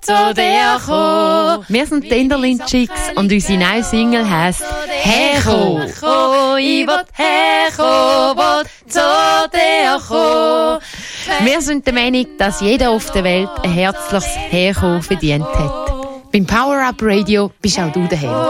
zu dir kommen. Wir sind die Enderlin Chicks und unsere neue Single heisst «Herkommen». Ich will herkommen, will zu dir kommen. Wir sind der Meinung, dass jeder auf der Welt ein herzliches Herkommen verdient hat. Beim Power Up Radio bist auch du daheim.